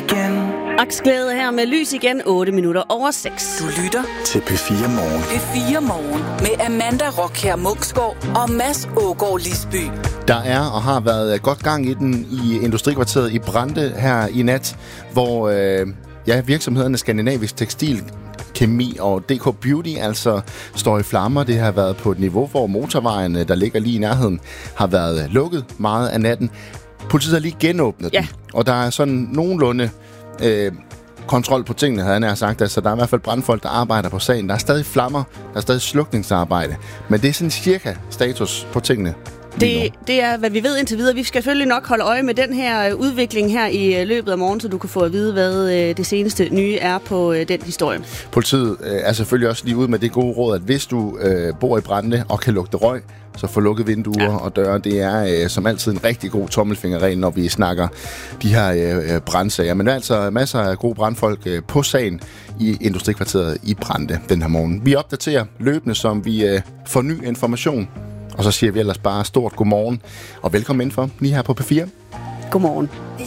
igen. Aksglæde her med lys igen, 8 minutter over 6. Du lytter til P4 Morgen. P4 Morgen med Amanda Rockher Munksgaard og Mads Ågaard Lisby. Der er og har været godt gang i den i Industrikvarteret i Brande her i nat, hvor virksomhederne Skandinavisk Tekstil, Kemi og DK Beauty altså står i flammer. Det har været på et niveau, hvor motorvejen, der ligger lige i nærheden, har været lukket meget af natten. Politiet har lige genåbnet den, og der er sådan nogenlunde kontrol på tingene, havde jeg sagt. Altså, der er i hvert fald brandfolk, der arbejder på sagen. Der er stadig flammer, der er stadig slukningsarbejde. Men det er sådan cirka status på tingene. Det er, hvad vi ved indtil videre. Vi skal selvfølgelig nok holde øje med den her udvikling her i løbet af morgen, så du kan få at vide, hvad det seneste nye er på den historie. Politiet er selvfølgelig også lige ude med det gode råd, at hvis du bor i Brande og kan lugte røg, så få lukket vinduer og døre. Det er som altid en rigtig god tommelfingerregel, når vi snakker de her brandsager. Men der er altså masser af gode brandfolk på sagen i Industrikvarteret i Brande den her morgen. Vi opdaterer løbende, som vi får ny information. Og så siger vi ellers bare stort godmorgen og velkommen indenfor lige her på P4. Godmorgen.